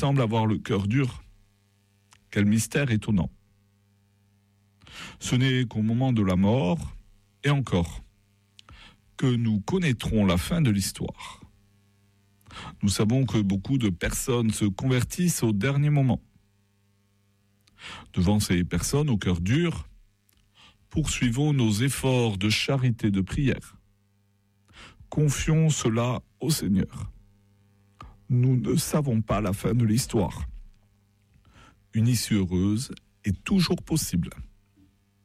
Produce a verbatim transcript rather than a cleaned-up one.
semblent avoir le cœur dur. Quel mystère étonnant. Ce n'est qu'au moment de la mort, et encore, que nous connaîtrons la fin de l'histoire. Nous savons que beaucoup de personnes se convertissent au dernier moment. Devant ces personnes au cœur dur, poursuivons nos efforts de charité et de prière. Confions cela au Seigneur. Nous ne savons pas la fin de l'histoire. Une issue heureuse est toujours possible.